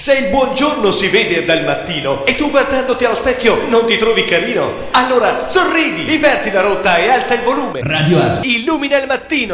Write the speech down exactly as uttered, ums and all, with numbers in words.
Se il buongiorno si vede dal mattino e tu guardandoti allo specchio non ti trovi carino, allora sorridi, inverti la rotta e alza il volume. Radio Asia. Illumina il mattino.